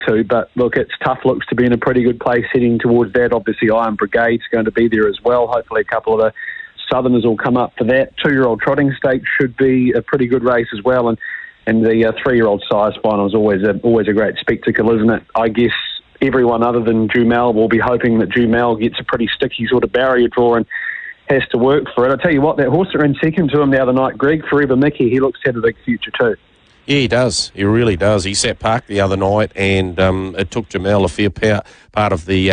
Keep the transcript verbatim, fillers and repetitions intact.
to. But look, it's tough looks to be in a pretty good place heading towards that. Obviously, Iron Brigade's going to be there as well. Hopefully, a couple of the Southerners will come up for that. Two-year-old trotting stakes should be a pretty good race as well. And and the uh, three-year-old size final is always a, always a great spectacle, isn't it? I guess everyone other than Jumel will be hoping that Jumel gets a pretty sticky sort of barrier draw and has to work for it. I tell you what, that horse that ran second to him the other night, Greg, Forever Mickey, he looks to have a big future too. Yeah, he does. He really does. He sat park the other night, and um, it took Jamel a fair part, part of the